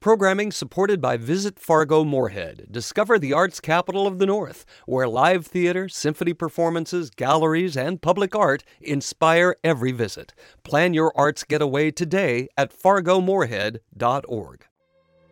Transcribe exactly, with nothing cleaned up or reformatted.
Programming supported by Visit Fargo Moorhead. Discover the arts capital of the North, where live theater, symphony performances, galleries, and public art inspire every visit. Plan your arts getaway today at fargo moorhead dot org.